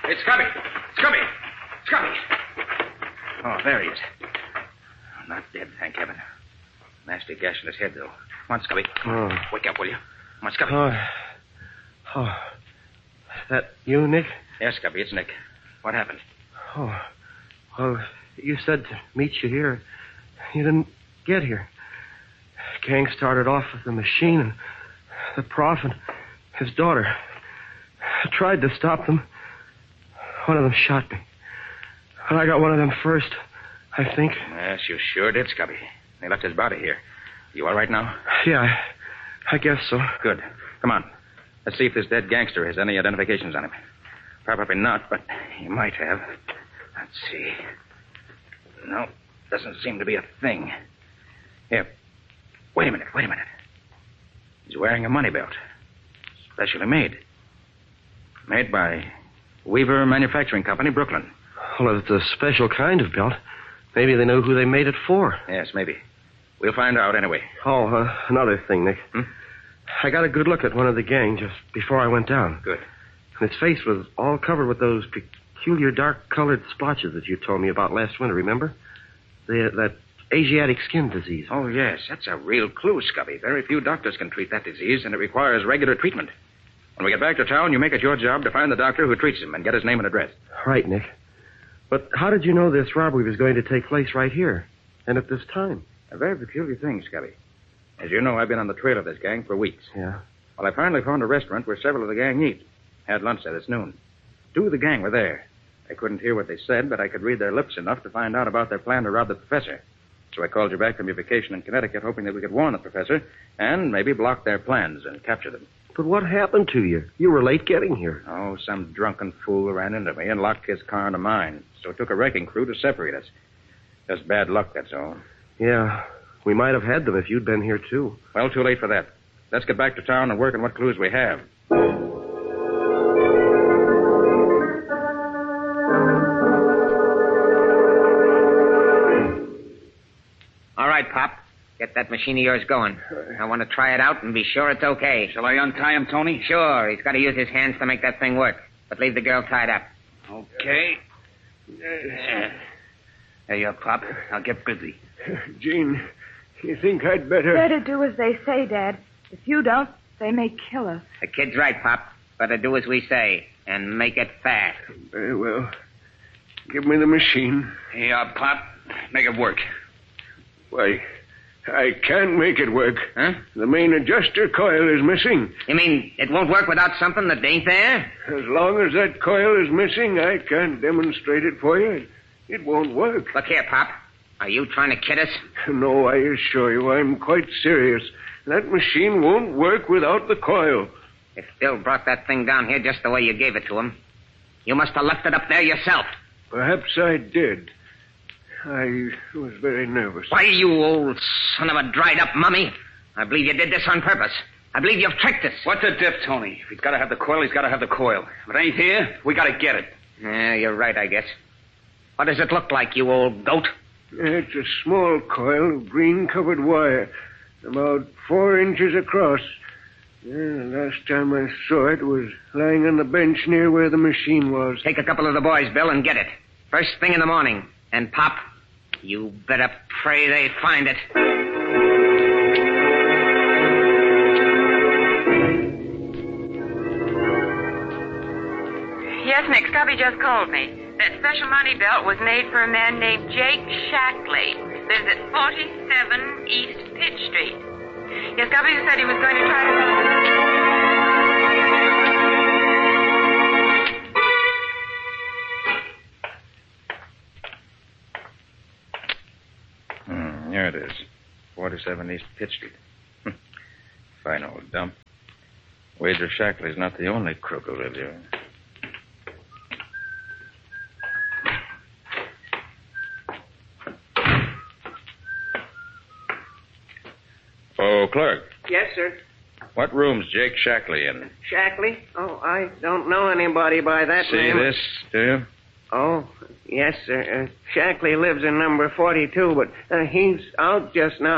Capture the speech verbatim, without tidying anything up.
It's Scubby. Scubby. Scubby. Oh, there he is. Not dead, thank heaven. Nasty gash in his head, though. Come on, Scubby. Oh. Wake up, will you? Come on, Scubby. Oh. Oh. That you, Nick? Yes, Scubby, it's Nick. What happened? Oh. Well, you said to meet you here. You didn't get here. The gang started off with the machine and the prof and his daughter. I tried to stop them. One of them shot me. But I got one of them first, I think. Yes, you sure did, Scubby. They left his body here. You all right now? Yeah, I, I guess so. Good. Come on. Let's see if this dead gangster has any identifications on him. Probably not, but he might have. Let's see. No, doesn't seem to be a thing. Here. Wait a minute, wait a minute. He's wearing a money belt. Specially made. Made by Weaver Manufacturing Company, Brooklyn. Well, it's a special kind of belt. Maybe they know who they made it for. Yes, maybe. We'll find out anyway. Oh, uh, another thing, Nick. Hmm? I got a good look at one of the gang just before I went down. Good. And his face was all covered with those peculiar dark-colored splotches that you told me about last winter, remember? The, that Asiatic skin disease. Oh, yes. That's a real clue, Scubby. Very few doctors can treat that disease, and it requires regular treatment. When we get back to town, you make it your job to find the doctor who treats him and get his name and address. Right, Nick. But how did you know this robbery was going to take place right here and at this time? A very peculiar thing, Scubby. As you know, I've been on the trail of this gang for weeks. Yeah. Well, I finally found a restaurant where several of the gang eat. Had lunch there this noon. Two of the gang were there. I couldn't hear what they said, but I could read their lips enough to find out about their plan to rob the professor. So I called you back from your vacation in Connecticut, hoping that we could warn the professor and maybe block their plans and capture them. But what happened to you? You were late getting here. Oh, some drunken fool ran into me and locked his car into mine. So it took a wrecking crew to separate us. Just bad luck, that's all. Yeah, we might have had them if you'd been here, too. Well, too late for that. Let's get back to town and work on what clues we have. All right, Pop. Get that machine of yours going. I want to try it out and be sure it's okay. Shall I untie him, Tony? Sure. He's got to use his hands to make that thing work. But leave the girl tied up. Okay. Uh, there you are, Pop. I'll get busy. Gene, you think I'd better... Better do as they say, Dad. If you don't, they may kill us. The kid's right, Pop. Better do as we say and make it fast. Very well. Give me the machine. Here you are, Pop. Make it work. Why, I can't make it work. Huh? The main adjuster coil is missing. You mean it won't work without something that ain't there? As long as that coil is missing, I can't demonstrate it for you. It won't work. Look here, Pop. Are you trying to kid us? No, I assure you, I'm quite serious. That machine won't work without the coil. If Bill brought that thing down here just the way you gave it to him, you must have left it up there yourself. Perhaps I did. I was very nervous. Why, you old son of a dried-up mummy. I believe you did this on purpose. I believe you've tricked us. What's the diff, Tony? If he's got to have the coil, he's got to have the coil. If it ain't here, we got to get it. Yeah, you're right, I guess. What does it look like, you old goat? It's a small coil of green-covered wire, about four inches across. Yeah, last time I saw it was lying on the bench near where the machine was. Take a couple of the boys, Bill, and get it. First thing in the morning. And, Pop, you better pray they find it. Yes, Nick, Scubby just called me. That special money belt was made for a man named Jake Shackley. Lives at forty-seven East Pitt Street. Yes, Scubby said he was going to try to... Hmm, here it is. forty-seven East Pitt Street. Fine old dump. Wager Shackley's not the only crook who lives here. Oh, clerk. Yes, sir. What room's Jake Shackley in? Shackley? Oh, I don't know anybody by that See name. this, do you? Oh, yes, sir. Uh, Shackley lives in number forty-two, but uh, he's out just now.